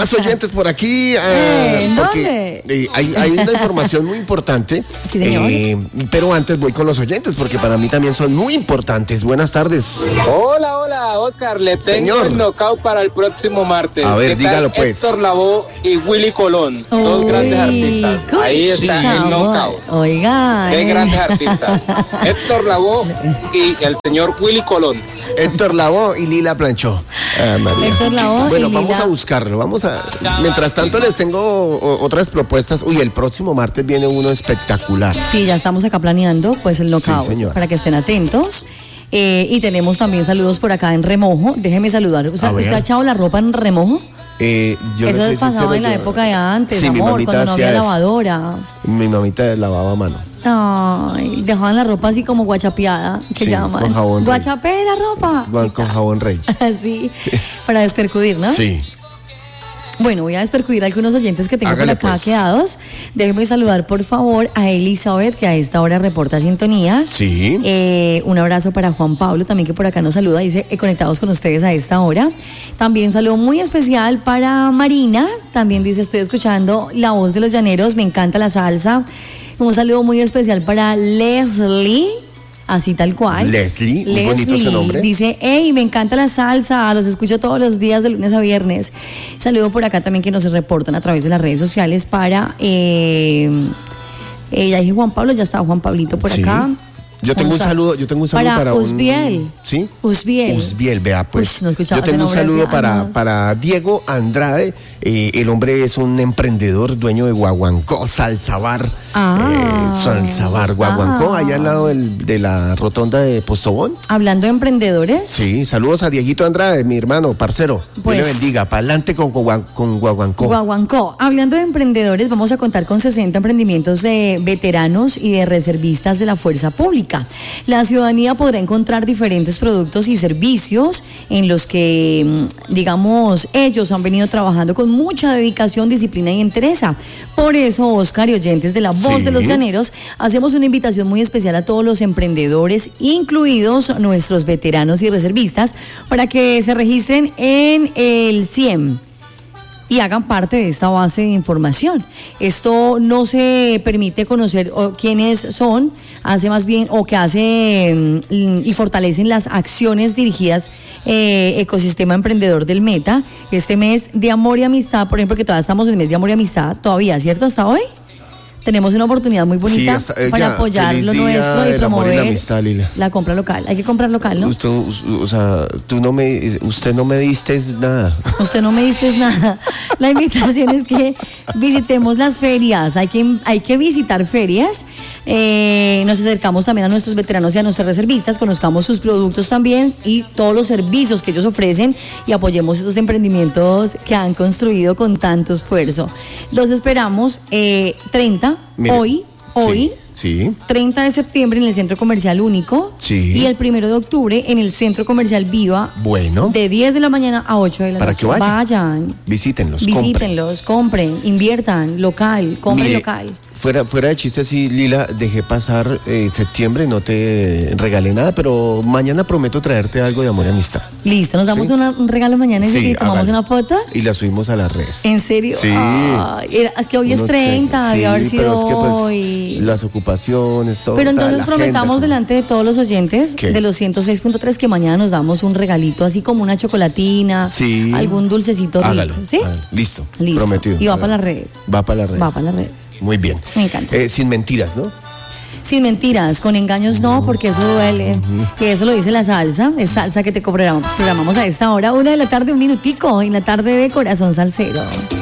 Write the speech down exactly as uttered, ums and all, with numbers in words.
Más oyentes por aquí. Eh, eh, porque ¿dónde? eh, hay, hay una información muy importante. Sí, señor. eh, pero antes voy con los oyentes porque para mí también son muy importantes. Buenas tardes. Hola, hola, Oscar. Le tengo Señor. el knockout para el próximo martes. A ver, ¿Qué dígalo, tal pues. Héctor Lavoe y Willy Colón, dos Uy, grandes artistas. Ahí está el sabor. knockout. Oiga. Qué eh. grandes artistas. Héctor Lavoe y el señor Willy Colón. Héctor Lavoe y Lila Planchó. Ah, María. Héctor Lavoe Bueno, y vamos Lila. a buscarlo. Vamos a. Mientras tanto, les tengo o- otras propuestas. Uy, el próximo martes viene uno espectacular. Sí, ya estamos acá planeando pues el knockout, Sí, señora. para que estén atentos. Eh, y tenemos también saludos por acá en remojo. Déjeme saludar. O sea, A ver. ¿usted ha echado la ropa en remojo? Eh, yo Eso le soy pasaba sincero, en la yo- época de antes, Sí, mi amor, mamita cuando no hacía había eso. lavadora. Mi mamita lavaba a mano. Ay, dejaban la ropa así como guachapeada, que Sí, llaman. con jabón rey. Guachapé la ropa. Van con jabón rey. Así, para despercudir, ¿no? Sí. Bueno, voy a despercudir a algunos oyentes que tengo Hágale, por acá pues. quedados. Déjenme saludar, por favor, a Elizabeth, que a esta hora reporta sintonía. Sí. Eh, un abrazo para Juan Pablo, también que por acá nos saluda, dice, eh, conectados con ustedes a esta hora. También un saludo muy especial para Marina, también dice, estoy escuchando La Voz de los Llaneros, me encanta la salsa. Un saludo muy especial para Leslie. Así tal cual. Leslie, muy bonito ese nombre. Dice, hey, me encanta la salsa, los escucho todos los días de lunes a viernes. Saludo por acá también que nos reportan a través de las redes sociales para, eh, eh, ya dije Juan Pablo, ya estaba Juan Pablito por Sí. acá. Yo tengo un Vamos a- saludo, yo tengo un saludo para, para, Usbiel. un... ¿Sí? Usbiel. Usbiel, vea pues. Uy, no escuchaba yo tengo un ese nombre saludo hace para, años. para Diego Andrade. Eh, el hombre es un emprendedor, dueño de Guaguancó, Salsabar. Ah. eh, Salsabar, Guaguancó, Ah. allá al lado del- de la rotonda de Postobón. Hablando de emprendedores. Sí, saludos a Dieguito Andrade, mi hermano, parcero. Pues- Dios le bendiga, para adelante con, Guagua- con Guaguancó. Guaguancó. Hablando de emprendedores, vamos a contar con sesenta emprendimientos de veteranos y de reservistas de la fuerza pública. La ciudadanía podrá encontrar diferentes productos y servicios en los que, mm, digamos, ellos han venido trabajando con mucha dedicación, disciplina y entereza. Por eso, Oscar y oyentes de La Voz Sí. de los Llaneros, hacemos una invitación muy especial a todos los emprendedores, incluidos nuestros veteranos y reservistas, para que se registren en el C I E M y hagan parte de esta base de información. Esto no se permite conocer o, quiénes son, hace más bien, o que hace mm, y fortalecen las acciones dirigidas eh, Ecosistema Emprendedor del Meta, este mes de amor y amistad, por ejemplo, que todavía estamos en el mes de amor y amistad, todavía, ¿cierto? Hasta hoy. Tenemos una oportunidad muy bonita hasta- eh, para ya, apoyar feliz lo día nuestro y del amor y la promover amistad, Lila. la compra local. Hay que comprar local, ¿no? Usted, o sea, tú no me, usted no me diste nada. Usted no me diste nada. La invitación es que visitemos las ferias. Hay que, hay que visitar ferias. Eh, nos acercamos también a nuestros veteranos y a nuestros reservistas, conozcamos sus productos también y todos los servicios que ellos ofrecen y apoyemos estos emprendimientos que han construido con tanto esfuerzo. Los esperamos eh, treinta, Mire, hoy, hoy. Sí. sí. treinta de septiembre en el Centro Comercial Único. Sí. Y el primero de octubre en el Centro Comercial Viva. Bueno. De diez de la mañana a ocho de la Para noche. que vayan. Vayan. Visítenlos, compren. Visítenlos, compren, inviertan, local, compren Mire, local. Fuera, fuera de chistes, sí, Lila, dejé pasar eh, septiembre, no te regalé nada, pero mañana prometo traerte algo de amor y amistad. Listo, nos damos Sí. una- un regalo mañana y Sí, tomamos hágale. una foto. Y la subimos a las redes. ¿En serio? Sí. Ay, era- es que hoy es Uno treinta, se- debió haber sí, sido pero es que, pues, hoy. las ocupaciones, todo. Pero tal, entonces la prometamos agenda, delante de todos los oyentes ¿Qué? de los ciento seis punto tres que mañana nos damos un regalito, así como una chocolatina, Sí. algún dulcecito rico. Hágalo. ¿Sí? hágalo. Listo. Listo. Prometido. Y va hágalo. para las redes. Va para las redes. Va para las redes. Muy bien. Me encanta. Eh, sin mentiras, ¿no? Sin mentiras, con engaños no, porque eso duele. Y eso lo dice la salsa, es salsa que te programamos a esta hora, una de la tarde, un minutico, en la tarde de Corazón Salsero.